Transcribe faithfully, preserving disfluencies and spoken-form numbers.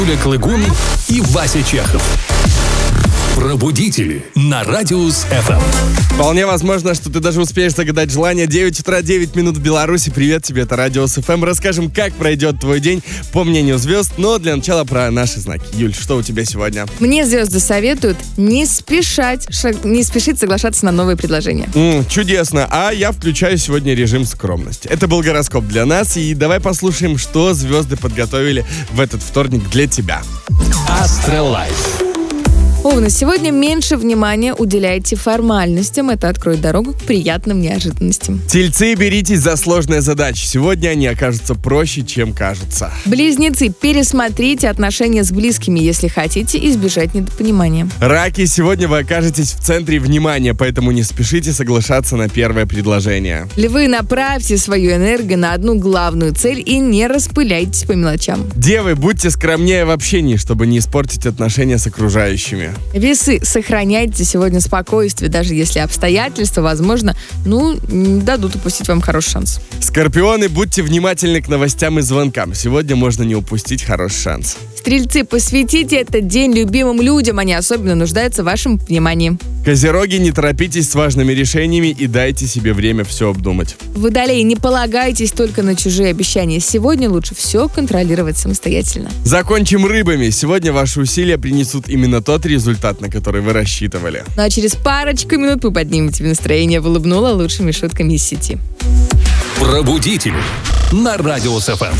Юля Клыгун и Вася Чехов. Пробудители на Радиус эф эм. Вполне возможно, что ты даже успеешь загадать желание. девять утра, девять минут в Беларуси. Привет тебе, это Радиус эф эм. Расскажем, как пройдет твой день по мнению звезд. Но для начала про наши знаки. Юль, что у тебя сегодня? Мне звезды советуют не спешать, шаг, не спешить соглашаться на новые предложения. М, чудесно. А я включаю сегодня режим скромности. Это был гороскоп для нас. И давай послушаем, что звезды подготовили в этот вторник для тебя. Астролайф. Овны, сегодня меньше внимания уделяйте формальностям. Это откроет дорогу к приятным неожиданностям. Тельцы, беритесь за сложные задачи. Сегодня они окажутся проще, чем кажутся. Близнецы, пересмотрите отношения с близкими, если хотите избежать недопонимания. Раки, сегодня вы окажетесь в центре внимания, поэтому не спешите соглашаться на первое предложение. Львы, направьте свою энергию на одну главную цель и не распыляйтесь по мелочам. Девы, будьте скромнее в общении, чтобы не испортить отношения с окружающими. Весы, сохраняйте сегодня спокойствие, даже если обстоятельства, возможно, ну, не дадут упустить вам хороший шанс. Скорпионы, будьте внимательны к новостям и звонкам. Сегодня можно не упустить хороший шанс. Стрельцы, посвятите этот день любимым людям, они особенно нуждаются в вашем внимании. Козероги, не торопитесь с важными решениями и дайте себе время все обдумать. Водолеи, не полагайтесь только на чужие обещания. Сегодня лучше все контролировать самостоятельно. Закончим рыбами. Сегодня ваши усилия принесут именно тот результат, на который вы рассчитывали. Ну а через парочку минут вы поднимете настроение, улыбнула лучшими шутками из сети. Пробудители на Радиус эф эм.